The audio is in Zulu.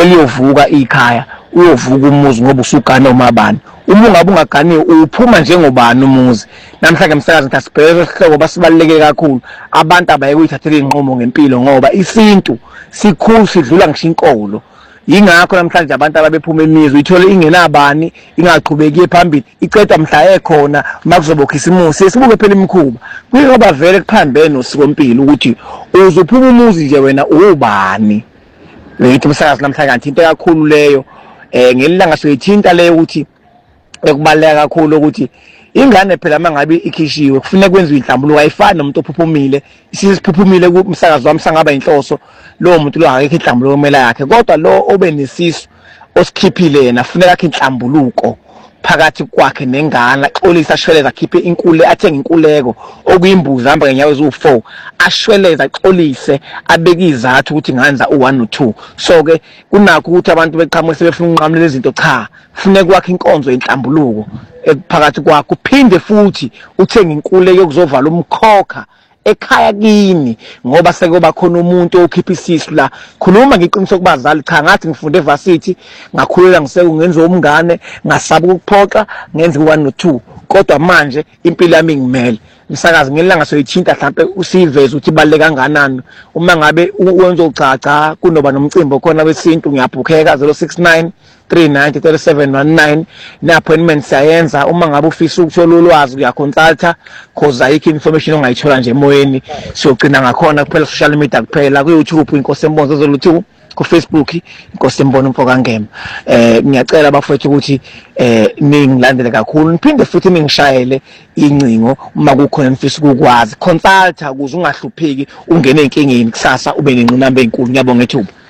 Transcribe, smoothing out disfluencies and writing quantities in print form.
seliyovuka ikhaya uyovuka umuzi ngoba usugana umabani uma ungabe ungaganiwe uphuma njengobani umuzi namhlanje umsakazi ntasibheke isihloko basibaleke kakhulu abantu abaye kuyithathela inqomo ngempilo ngoba isintu sikhulu sidlula ngisho inkolo yingakho namhlanje abantu ababephuma emizwe uyithole ingenabani ingaqhubeki phambili iceda mhla ekhona makuzoba ukhisimusi sibuke phela imikhuba kuyingoba vele kuphambene nosikompilo ukuthi uzophuma umuzi nje wena ubani lethi umsakazi namhlanje into kakhulu leyo ngelilanga soyithinta leyo ukuthi ekubaleka kakhulu ukuthi ingane phela mangabe ikhishiwe kufanele kwenziwe inhlambuluko ayifani nomuntu ophuphumile isiphuphumile kumsakazi wami sangaba inhloso lo muntu lo akekho inhlambuluko kumela yakhe kodwa lo obe nesisu osikhiphile yena kufanele akhe inhlambuluko phakathi kwakhe nengane axolisa ashweleza akhiphe inkule athenga inkuleko okuyimbuzi hamba ngenyawo ezu4 ashweleza axolise abeke izathu ukuthi nganza u1 no2 so ke kunakho ukuthi abantu beqhamuke sebefuna unqamlela izinto cha kufanele kwakhe inkonzo yenhlambuluko phakathi kwakho uphinde futhi uthenga inkuleko yokuzovala umkhokha ekhaya kini ngoba sekuba khona umuntu okhipha isisu la khuluma ngiqiniso kubazali cha ngathi ngifunde evarsity ngakhulela ngisekungenza umngane ngasaba ukuphoxa ngenza u1 no2 kodwa manje impilo yami ngimele umsakazi ngelanga soyithinta mhlambe usiveze ukuthi ibaleka kanganani uma ngabe wenza uchacha kunoba nomcimbi khona wesintu ngiyabhukheka 069 3903719 ne-appointment siyayenza uma ngabe ufisa ukuthola ulwazi uyaconsulta cause ayikho information ongayithola nje emoyeni siyogcina ngakhona kuphela social media kuphela ku-YouTube Inkosi Embonzo Zulu ku Facebook Inkosi Embonzo Mfokangema ngiyacela abafowethu ukuthi ningilandele kakhulu niphinde futhi ningishayele incingo uma kukhona nifisa ukukwazi consulta ukuze ungahlupheki ungene enkingeni kusasa ube nenqinamba enkulu ngiyabonga eThuba.